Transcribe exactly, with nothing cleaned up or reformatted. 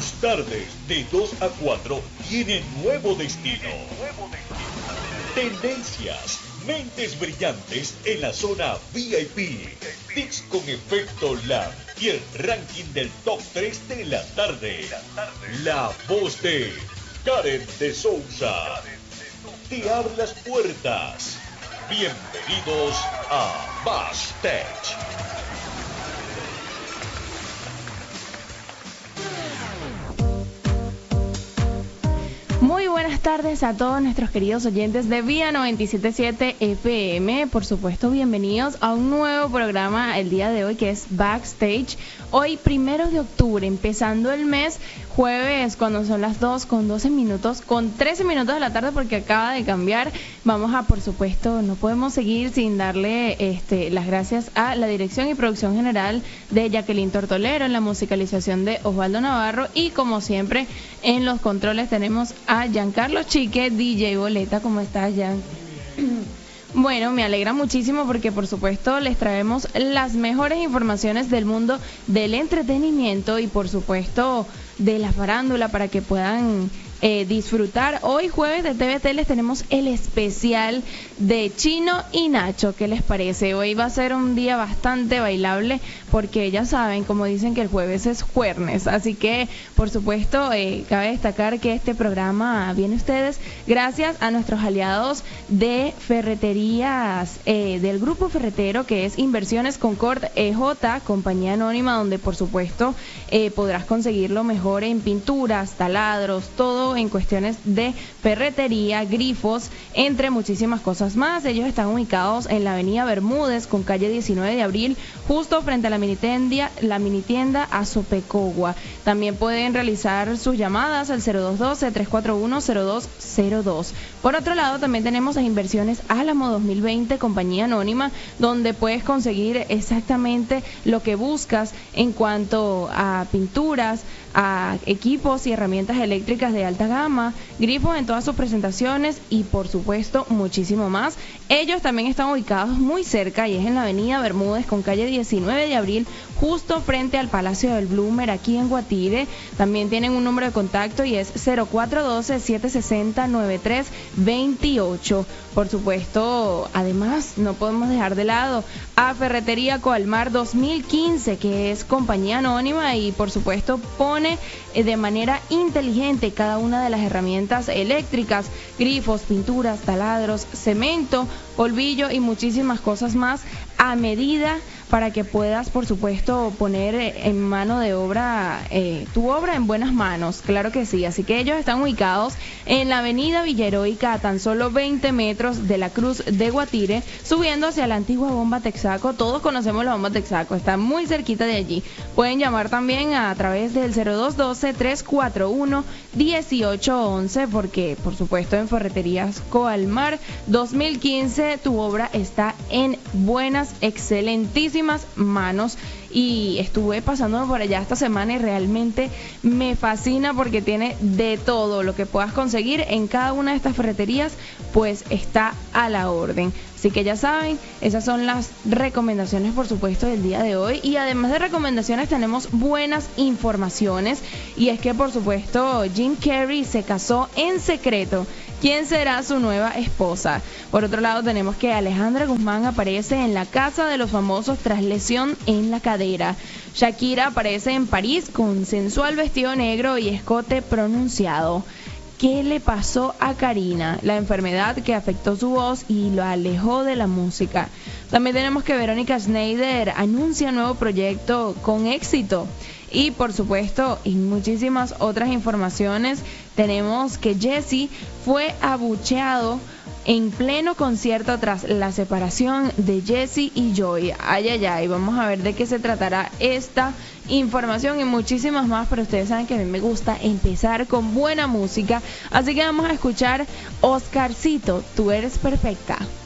Tus tardes de dos a cuatro tienen nuevo destino. Tendencias, mentes brillantes en la zona V I P. Tics con efecto Lab y el ranking del top tres de la tarde. La voz de Karen de Souza te abre las puertas. Bienvenidos a Backstage. Muy buenas tardes a todos nuestros queridos oyentes de Vía noventa y siete punto siete F M. Por supuesto, bienvenidos a un nuevo programa el día de hoy que es Backstage. Hoy, primero de octubre, empezando el mes, jueves, cuando son las dos con doce minutos, con trece minutos de la tarde porque acaba de cambiar. Vamos a, por supuesto, no podemos seguir sin darle este, las gracias a la dirección y producción general de Jacqueline Tortolero, en la musicalización de Osvaldo Navarro y, como siempre, en los controles tenemos a Giancarlo Chique, D J Boleta. ¿Cómo estás, Gian? Bueno, me alegra muchísimo porque, por supuesto, les traemos las mejores informaciones del mundo del entretenimiento y, por supuesto, de la farándula para que puedan eh, disfrutar. Hoy, jueves de T V T, les tenemos el especial de Chino y Nacho. ¿Qué les parece? Hoy va a ser un día bastante bailable porque ya saben, como dicen, que el jueves es jueves. Así que, por supuesto, eh, cabe destacar que este programa viene a ustedes gracias a nuestros aliados de ferreterías eh, del grupo ferretero, que es Inversiones Concord E J, compañía anónima, donde, por supuesto, eh, podrás conseguir lo mejor en pinturas, taladros, todo en cuestiones de ferretería, grifos, entre muchísimas cosas más. Ellos están ubicados en la avenida Bermúdez con calle diecinueve de abril, justo frente a la minitienda, la minitienda Azopecogua. También pueden realizar sus llamadas al cero dos uno dos, tres cuatro uno, cero dos cero dos. Por otro lado, también tenemos las Inversiones Álamo dos mil veinte, compañía anónima, donde puedes conseguir exactamente lo que buscas en cuanto a pinturas, a equipos y herramientas eléctricas de alta gama, grifos en todas sus presentaciones y, por supuesto, muchísimo más. Ellos también están ubicados muy cerca y es en la avenida Bermúdez con calle diecinueve de abril, justo frente al Palacio del Bloomer, aquí en Guatire. También tienen un número de contacto y es cero cuatro uno dos, siete seis cero, nueve tres dos ocho. Por supuesto, además, no podemos dejar de lado a Ferretería Coalmar dos mil quince, que es compañía anónima y, por supuesto, pone de manera inteligente cada una de las herramientas eléctricas, grifos, pinturas, taladros, cemento, polvillo y muchísimas cosas más a medida para que puedas, por supuesto, poner en mano de obra eh, tu obra en buenas manos. Claro que sí. Así que ellos están ubicados en la avenida Villaheroica, a tan solo veinte metros de la Cruz de Guatire, subiendo hacia la antigua bomba Texaco. Todos conocemos la bomba Texaco, está muy cerquita de allí. Pueden llamar también a través del cero dos uno dos, tres cuatro uno, uno ocho once, porque, por supuesto, en Ferreterías Coalmar dos mil quince tu obra está en buenas, excelentísimas manos. Y estuve pasando por allá esta semana y realmente me fascina porque tiene de todo. Lo que puedas conseguir en cada una de estas ferreterías pues está a la orden. Así que ya saben, esas son las recomendaciones, por supuesto, del día de hoy. Y además de recomendaciones tenemos buenas informaciones. Y es que, por supuesto, Jim Carrey se casó en secreto. ¿Quién será su nueva esposa? Por otro lado, tenemos que Alejandra Guzmán aparece en la Casa de los Famosos tras lesión en la cadera. Shakira aparece en París con sensual vestido negro y escote pronunciado. ¿Qué le pasó a Karina? La enfermedad que afectó su voz y lo alejó de la música. También tenemos que Verónica Schneider anuncia nuevo proyecto con éxito. Y, por supuesto, en muchísimas otras informaciones, tenemos que Jesse fue abucheado en pleno concierto tras la separación de Jesse y Joy. Ay, ay, ay, vamos a ver de qué se tratará esta información y muchísimas más, pero ustedes saben que a mí me gusta empezar con buena música, así que vamos a escuchar Oscarcito, Tú Eres Perfecta.